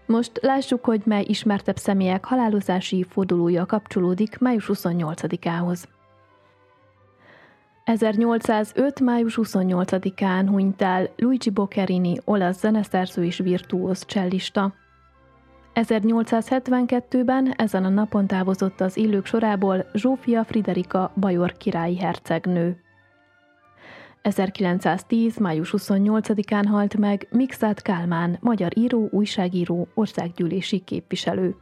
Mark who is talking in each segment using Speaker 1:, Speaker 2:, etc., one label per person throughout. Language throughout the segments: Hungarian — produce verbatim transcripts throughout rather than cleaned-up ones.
Speaker 1: Most lássuk, hogy mely ismertebb személyek halálozási évfordulója kapcsolódik május huszonnyolcadikához. ezernyolcszázöt. május huszonnyolcadikán hunyt el Luigi Boccherini, olasz zeneszerző és virtuóz csellista. ezernyolcszázhetvenkettőben ezen a napon távozott az élők sorából Zsófia Friderika bajor királyi hercegnő. ezerkilencszáztíz. május huszonnyolcadikán halt meg Mikszáth Kálmán, magyar író, újságíró, országgyűlési képviselő.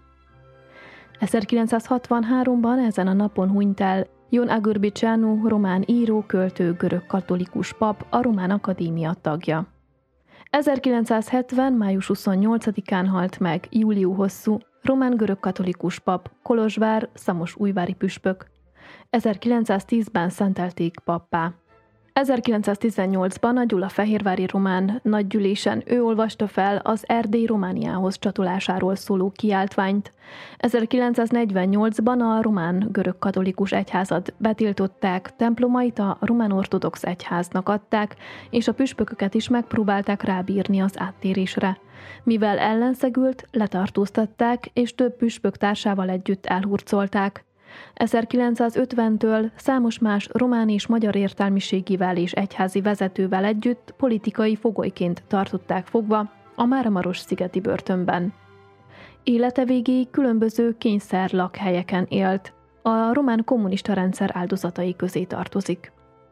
Speaker 1: ezerkilencszázhatvanháromban ezen a napon hunyt el Ion Agurbiceanu, román író, költő, görög katolikus pap, a Román Akadémia tagja. ezerkilencszázhetven. május huszonnyolcadikán halt meg Júliu Hosszú, román görög katolikus pap, Kolozsvár, szamosújvári püspök. ezerkilencszáztízben szentelték pappá. ezerkilencszáztizennyolcban a gyulafehérvári román nagygyűlésen ő olvasta fel az Erdély Romániához csatolásáról szóló kiáltványt. ezerkilencszáznegyvennyolcban a román görög katolikus egyházat betiltották, templomait a román ortodox egyháznak adták, és a püspököket is megpróbálták rábírni az áttérésre. Mivel ellenszegült, letartóztatták, és több püspök társával együtt elhurcolták. ezerkilencszázötventől számos más román és magyar értelmiségivel és egyházi vezetővel együtt politikai fogolyként tartották fogva a Máramaros-szigeti börtönben. Élete végéig különböző kényszer lakhelyeken élt, a román kommunista rendszer áldozatai közé tartozik.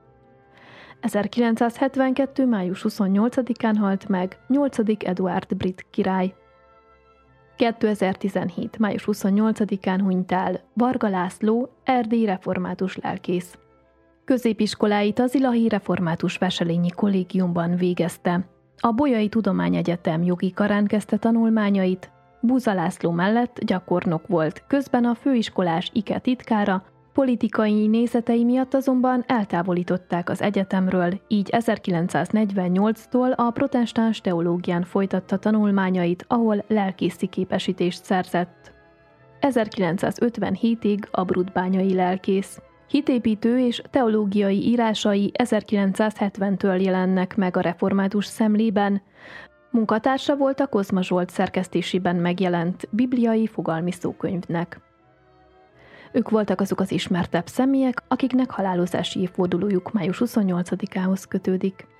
Speaker 1: ezerkilencszázhetvenkettő. május huszonnyolcadikán halt meg nyolcadik Eduárd brit király. kétezer-tizenhét. május huszonnyolcadikán hunyt el Varga László, erdélyi református lelkész. Középiskoláit az Illahi Református Veselényi Kollégiumban végezte. A Bolyai Tudományegyetem jogi karán kezdte tanulmányait, Búza László mellett gyakornok volt, közben a főiskolás ike titkára, politikai nézetei miatt azonban eltávolították az egyetemről, így ezerkilencszáznegyvennyolctól a protestáns teológián folytatta tanulmányait, ahol lelkészi képesítést szerzett. ezerkilencszázötvenhétig abrudbányai lelkész. Hitépítő és teológiai írásai ezerkilencszázhetventől jelennek meg a Református Szemlében. Munkatársa volt a Kozma Zsolt szerkesztésében megjelent bibliai fogalmi szókönyvnek. Ők voltak azok az ismertebb személyek, akiknek halálozási évfordulójuk május huszonnyolcadikához kötődik.